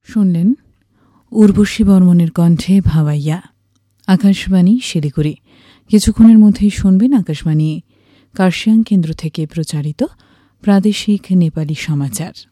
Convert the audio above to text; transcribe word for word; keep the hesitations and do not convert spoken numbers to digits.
শুনলেন উর্বশী বর্মনের কণ্ঠে ভাওয়াইয়া। আকাশবাণী শিলিগুড়ি। কিছুক্ষণের মধ্যেই শুনবেন আকাশবাণী কার্শিয়াং কেন্দ্র থেকে প্রচারিত প্রাদেশিক নেপালি সমাচার।